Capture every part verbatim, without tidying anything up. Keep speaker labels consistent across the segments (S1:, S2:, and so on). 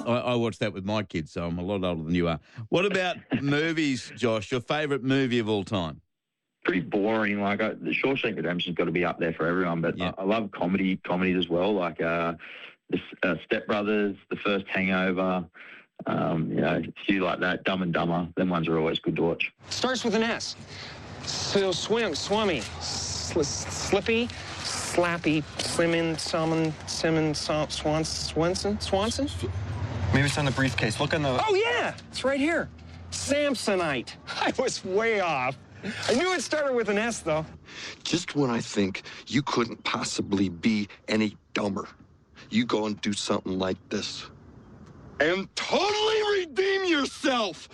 S1: I, I watched that with my kids, so I'm a lot older than you are. What about movies, Josh? Your favourite movie of all time?
S2: Pretty boring. Like I, the Shawshank Redemption's got to be up there for everyone, but
S1: Yeah.
S2: I, I love comedy, comedies as well. Like uh, the uh, Step Brothers, The First Hangover, um, you know, a few like that. Dumb and Dumber. Them ones are always good to watch.
S3: Starts with an S. So swim, swummy, sl- slippy, slappy, slimming, summon, simmon, Swan, Swanson, Swanson.
S4: Maybe it's on the briefcase. Look on the...
S3: Oh yeah, it's right here. Samsonite. I was way off. I knew it started with an S, though.
S5: Just when I think you couldn't possibly be any dumber, you go and do something like this. And totally redeem yourself!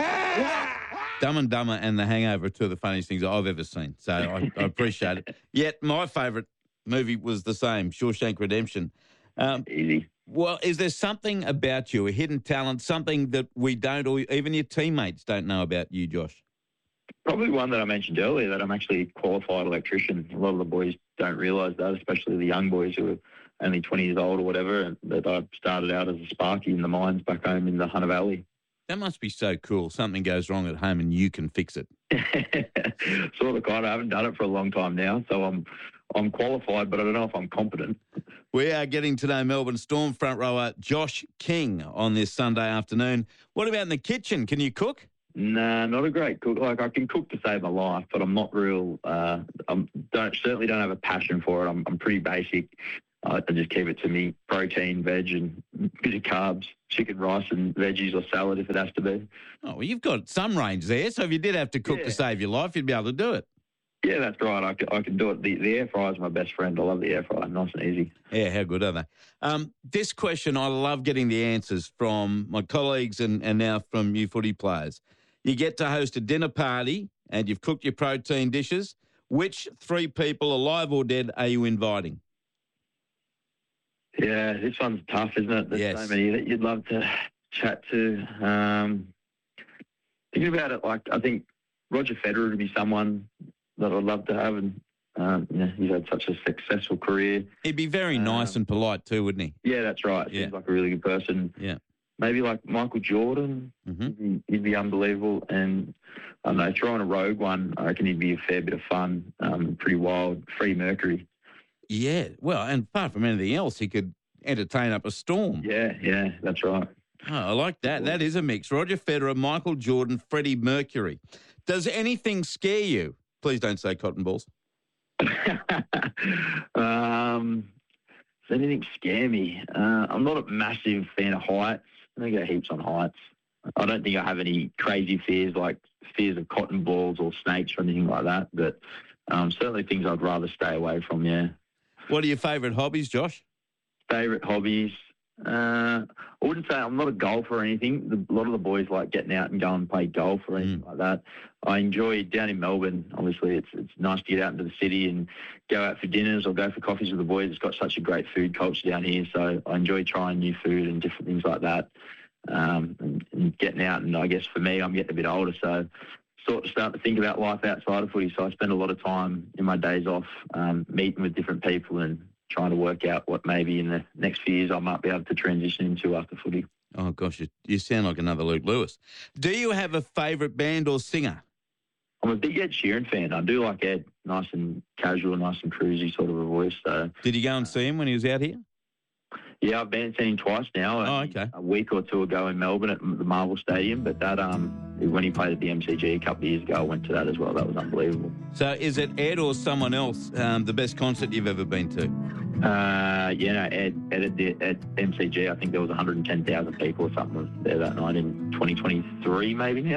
S1: Dumb and Dumber and The Hangover are two of the funniest things I've ever seen, so I, I appreciate it. Yet my favourite movie was the same, Shawshank Redemption. Um,
S2: Easy.
S1: well, is there something about you, a hidden talent, something that we don't, or even your teammates don't know about you, Josh?
S2: Probably one that I mentioned earlier, that I'm actually a qualified electrician. A lot of the boys don't realise that, especially the young boys who are only twenty years old or whatever, and that I started out as a sparky in the mines back home in the Hunter Valley.
S1: That must be so cool. Something goes wrong at home and you can fix it.
S2: Sort of, kind of. I haven't done it for a long time now, so I'm I'm qualified, but I don't know if I'm competent.
S1: We are getting to know Melbourne Storm front rower Josh King on this Sunday afternoon. What about in the kitchen? Can you cook?
S2: Nah, not a great cook. Like, I can cook to save my life, but I'm not real. Uh, I don't certainly don't have a passion for it. I'm I'm pretty basic. I just keep it to me: protein, veg, and a bit of carbs, chicken, rice, and veggies or salad if it has to be.
S1: Oh, well, you've got some range there, so if you did have to cook
S2: Yeah.
S1: to save your life, you'd be able to do it.
S2: Yeah, that's right. I can, I can do it. The, the air fryer is my best friend. I love the air fryer. Nice and easy.
S1: Yeah, how good are they? Um, this question, I love getting the answers from my colleagues and, and now from you footy players. You get to host a dinner party and you've cooked your protein dishes. Which three people, alive or dead, are you inviting?
S2: Yeah, this one's tough, isn't it? There's
S1: Yes.
S2: so many that you'd love to chat to. Um, thinking about it, like, I think Roger Federer would be someone that I'd love to have, and um, yeah, he's had such a successful career.
S1: He'd be very nice
S2: Um,
S1: and polite too, wouldn't he?
S2: Yeah, that's right.
S1: Yeah.
S2: Seems like a really good person.
S1: Yeah.
S2: Maybe like Michael Jordan.
S1: Mm-hmm.
S2: He'd, be, he'd be unbelievable. And I don't know, throwing a rogue one, I reckon he'd be a fair bit of fun. Um, pretty wild. Freddie Mercury.
S1: Yeah, well, and apart from anything else, he could entertain up a storm.
S2: Yeah, yeah, that's right.
S1: Oh, I like that. That is a mix. Roger Federer, Michael Jordan, Freddie Mercury. Does anything scare you? Please don't say cotton balls.
S2: um, does anything scare me? Uh, I'm not a massive fan of heights. I don't go heaps on heights. I don't think I have any crazy fears like fears of cotton balls or snakes or anything like that. But um, certainly things I'd rather stay away from, yeah.
S1: What are your favourite hobbies, Josh?
S2: Favourite hobbies? Uh, I wouldn't say I'm not a golfer or anything. The, a lot of the boys like getting out and going and play golf or anything
S1: Mm.
S2: like that. I enjoy down in Melbourne. Obviously, it's it's nice to get out into the city and go out for dinners or go for coffees with the boys. It's got such a great food culture down here, so I enjoy trying new food and different things like that. Um, and, and getting out, and I guess for me, I'm getting a bit older, so sort of start to think about life outside of footy. So I spend a lot of time in my days off um, meeting with different people and trying to work out what maybe in the next few years I might be able to transition into after footy.
S1: Oh, gosh, you, you sound like another Luke Lewis. Do you have a favourite band or singer?
S2: I'm a big Ed Sheeran fan. I do like Ed. Nice and casual, nice and cruisy sort of a voice. So
S1: Did you go and see him when he was out here?
S2: yeah, I've been seeing him twice now.
S1: Oh,
S2: only
S1: okay.
S2: A week or two ago in Melbourne at the Marvel Stadium, but that um when he played at the M C G a couple of years ago, I went to that as well. That was unbelievable.
S1: So is it Ed or someone else um, the best concert you've ever been to?
S2: Uh, yeah, no, Ed, Ed at, the, at M C G, I think there was one hundred ten thousand people or something there that night in twenty twenty-three maybe now.